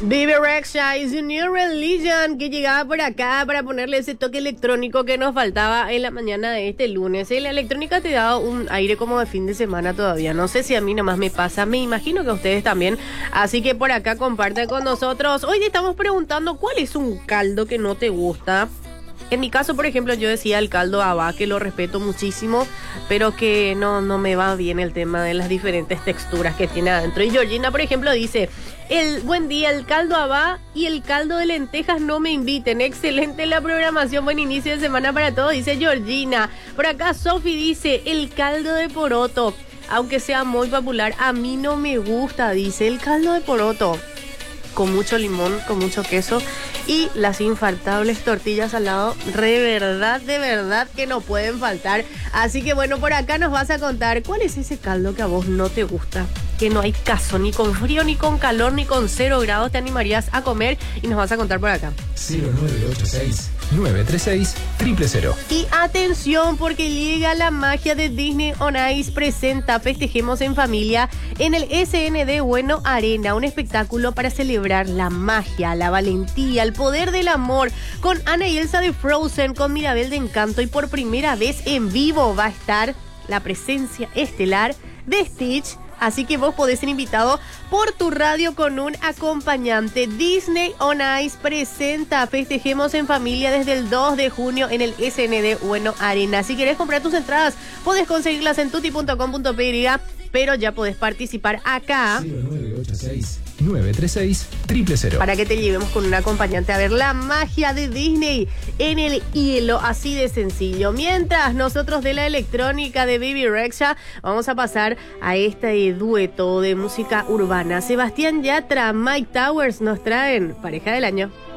Baby Rexha is a New Religion, que llegaba por acá para ponerle ese toque electrónico que nos faltaba en la mañana de este lunes. La electrónica te da un aire como de fin de semana todavía. No sé si a mí nomás me pasa, me imagino que a ustedes también. Así que por acá comparten con nosotros. Hoy te estamos preguntando cuál es un caldo que no te gusta. En mi caso, por ejemplo, yo decía el caldo habá, que lo respeto muchísimo, pero que no me va bien el tema de las diferentes texturas que tiene adentro. Y Georgina, por ejemplo, dice: buen día, el caldo habá y el caldo de lentejas no me inviten. Excelente la programación, buen inicio de semana para todos, dice Georgina. Por acá Sofi dice: el caldo de poroto, aunque sea muy popular, a mí no me gusta, dice. El caldo de poroto con mucho limón, con mucho queso y las infaltables tortillas al lado, de verdad que no pueden faltar. Así que bueno, por acá nos vas a contar cuál es ese caldo que a vos no te gusta, que no hay caso, ni con frío, ni con calor, ni con 0 grados te animarías a comer, y nos vas a contar por acá. 0986-936-000. Y atención, porque llega la magia de Disney On Ice presenta Festejemos en Familia en el SND Bueno Arena, un espectáculo para celebrar la magia, la valentía, el poder del amor, con Ana y Elsa de Frozen, con Mirabel de Encanto, y por primera vez en vivo va a estar la presencia estelar de Stitch. Así que vos podés ser invitado por tu radio con un acompañante. Disney On Ice presenta Festejemos en Familia desde el 2 de junio en el SND Bueno Arena. Si querés comprar tus entradas, podés conseguirlas en tuti.com.py, pero ya podés participar acá. 0936-936-000. Para que te llevemos con un acompañante a ver la magia de Disney en el hielo, así de sencillo. Mientras nosotros de la electrónica de Baby Rexha vamos a pasar a este dueto de música urbana. Sebastián Yatra, Mike Towers nos traen Pareja del Año.